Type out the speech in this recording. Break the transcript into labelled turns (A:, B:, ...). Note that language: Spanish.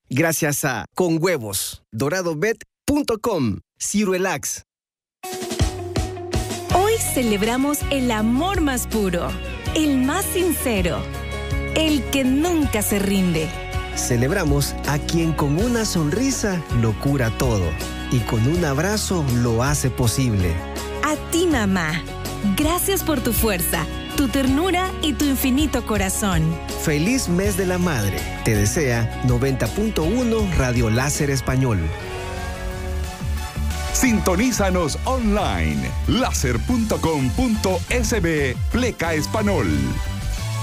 A: Gracias a Con Huevos, doradobet.com, Ciruelax.
B: Hoy celebramos el amor más puro, el más sincero, el que nunca se rinde.
A: Celebramos a quien con una sonrisa lo cura todo y con un abrazo lo hace posible.
B: A ti, mamá. Gracias por tu fuerza, tu ternura y tu infinito corazón.
A: Feliz mes de la madre. Te desea 90.1 Radio Láser Español.
C: Sintonízanos online. Láser.com.sb Pleca Español.